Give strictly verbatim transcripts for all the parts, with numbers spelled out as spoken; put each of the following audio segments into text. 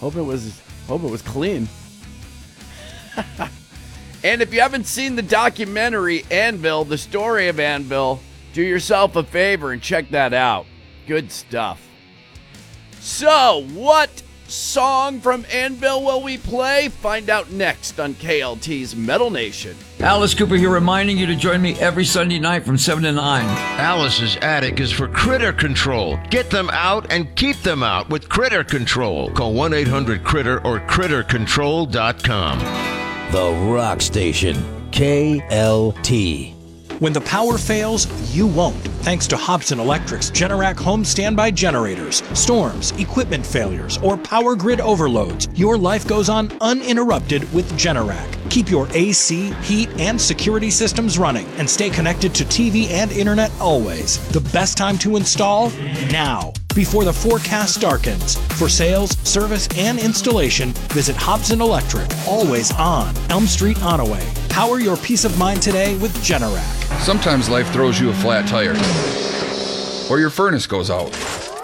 Hope it was hope it was clean. And if you haven't seen the documentary Anvil, the story of Anvil, do yourself a favor and check that out. Good stuff. So, what song from Anvil will we play? Find out next on K L T's Metal Nation. Alice Cooper here, reminding you to join me every Sunday night from seven to nine. Alice's Attic is for critter control. Get them out and keep them out with Critter Control. Call one eight hundred critter or critter control dot com. The Rock Station, K L T. When the power fails, you won't, thanks to Hobson Electric's Generac home standby generators. Storms, equipment failures, or power grid overloads, your life goes on uninterrupted with Generac. Keep your A C, heat, and security systems running and stay connected to T V and internet always. The best time to install? Now, before the forecast darkens. For sales, service, and installation, visit Hobson Electric, always on Elm Street, Onaway. Power your peace of mind today with Generac. Sometimes life throws you a flat tire, or your furnace goes out.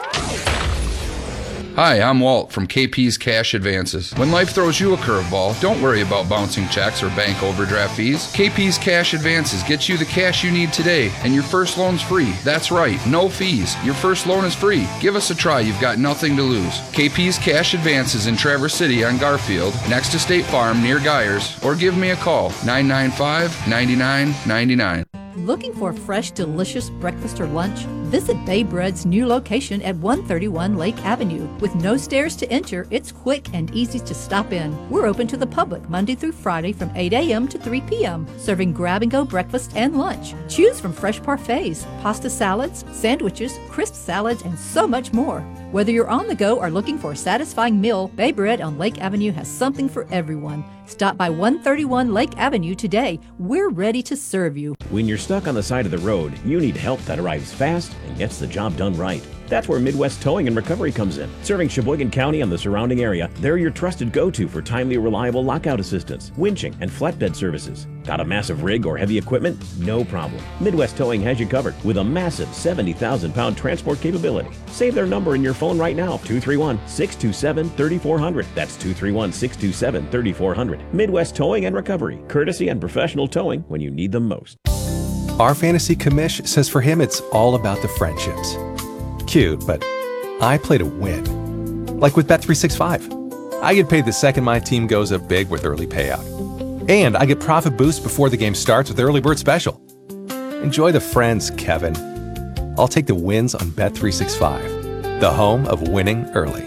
Hi, I'm Walt from K P's Cash Advances. When life throws you a curveball, don't worry about bouncing checks or bank overdraft fees. K P's Cash Advances gets you the cash you need today, and your first loan's free. That's right, no fees. Your first loan is free. Give us a try, you've got nothing to lose. K P's Cash Advances in Traverse City on Garfield, next to State Farm near Geyers, or give me a call, nine nine five, nine nine nine nine. Looking for a fresh, delicious breakfast or lunch? Visit Bay Bread's new location at one thirty-one Lake Avenue. With no stairs to enter, it's quick and easy to stop in. We're open to the public Monday through Friday from eight a.m. to three p.m., serving grab-and-go breakfast and lunch. Choose from fresh parfaits, pasta salads, sandwiches, crisp salads, and so much more. Whether you're on the go or looking for a satisfying meal, Bay Bread on Lake Avenue has something for everyone. Stop by one thirty-one Lake Avenue today. We're ready to serve you. When you're stuck on the side of the road, you need help that arrives fast and gets the job done right. That's where Midwest Towing and Recovery comes in. Serving Sheboygan County and the surrounding area, they're your trusted go-to for timely, reliable lockout assistance, winching, and flatbed services. Got a massive rig or heavy equipment? No problem. Midwest Towing has you covered with a massive seventy thousand pound transport capability. Save their number in your phone right now, two three one, six two seven, three four zero zero. That's two three one, six two seven, three four zero zero. Midwest Towing and Recovery. Courtesy and professional towing when you need them most. Our fantasy commish says for him it's all about the friendships. Cute, but I play to win. Like with Bet three sixty-five. I get paid the second my team goes up big with early payout. And I get profit boost before the game starts with Early Bird Special. Enjoy the friends, Kevin. I'll take the wins on Bet three sixty-five, the home of winning early.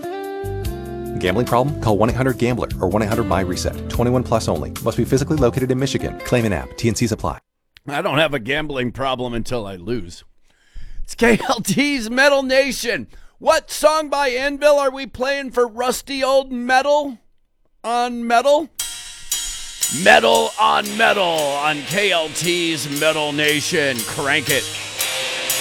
Gambling problem? Call one eight hundred gambler or one eight hundred my reset. twenty-one plus only. Must be physically located in Michigan. Claim an app. T N Cs apply. I don't have a gambling problem until I lose. It's K L T's Metal Nation. What song by Anvil are we playing for rusty old metal on metal? Metal on metal on K L T's Metal Nation. Crank it.